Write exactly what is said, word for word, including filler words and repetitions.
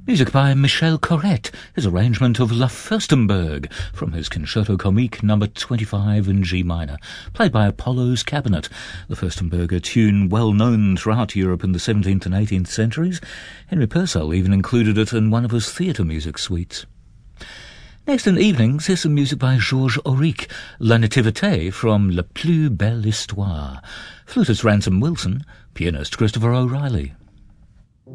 Music by Michel Corrette, his arrangement of La Furstenberg from his Concerto Comique number twenty-five in G minor, played by Apollo's Cabinet. The Furstenberg, a tune well known throughout Europe in the seventeenth and eighteenth centuries. Henry Purcell even included it in one of his theatre music suites. Next in evenings, here's some music by Georges Auric, La Nativité from La Plus Belle Histoire. Flutist Ransom Wilson, pianist Christopher O'Reilly.